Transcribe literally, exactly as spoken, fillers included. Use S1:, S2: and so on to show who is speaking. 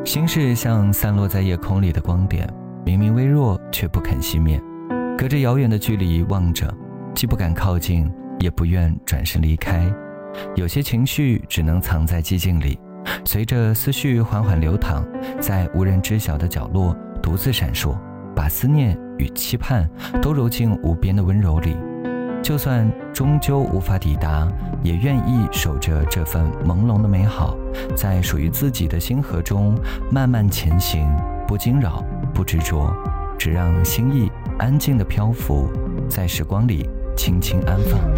S1: 心事像散落在夜空里的光点，明明微弱，却不肯熄灭。隔着遥远的距离望着，既不敢靠近，也不愿转身离开。有些情绪只能藏在寂静里，随着思绪缓缓流淌，在无人知晓的角落独自闪烁，把思念与期盼都揉进无边的温柔里。就算终究无法抵达，也愿意守着这份朦胧的美好，在属于自己的星河中慢慢前行，不惊扰，不执着，只让心意安静地漂浮，在时光里轻轻安放。